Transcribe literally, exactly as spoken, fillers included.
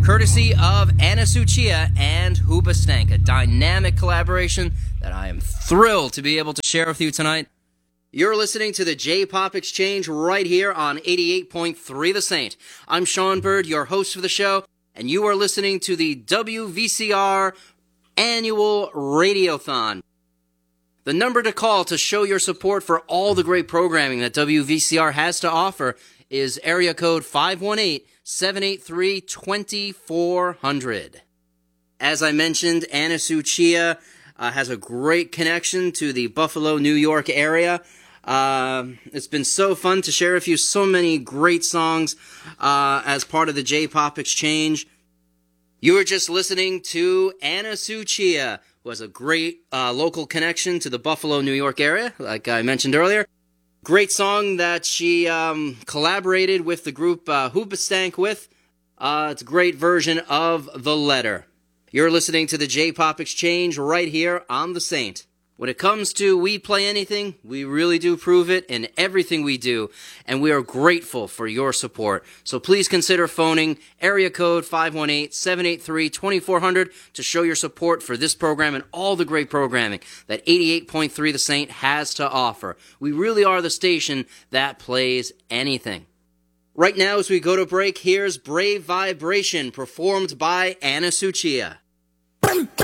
courtesy of Anna Suchia and Hoobastank, a dynamic collaboration that I am thrilled to be able to share with you tonight. You're listening to the J-Pop Exchange right here on eighty-eight point three The Saint. I'm Sean Bird, your host for the show, and you are listening to the W V C R Annual Radiothon. The number to call to show your support for all the great programming that W V C R has to offer is area code five one eight, seven eight three, two four zero zero. As I mentioned, Anna Suchia uh, has a great connection to the Buffalo, New York area. Uh, it's been so fun to share with you so many great songs uh, as part of the J-Pop Exchange. You were just listening to Anna Suchia, who has a great uh, local connection to the Buffalo, New York area, like I mentioned earlier. Great song that she um, collaborated with the group uh, Hoobastank with. Uh, it's a great version of The Letter. You're listening to the J-Pop Exchange right here on The Saint. When it comes to We Play Anything, we really do prove it in everything we do, and we are grateful for your support. So please consider phoning area code five one eight, seven eight three, two four zero zero to show your support for this program and all the great programming that eighty-eight point three The Saint has to offer. We really are the station that plays anything. Right now, as we go to break, here's Brave Vibration, performed by Anna Suchia.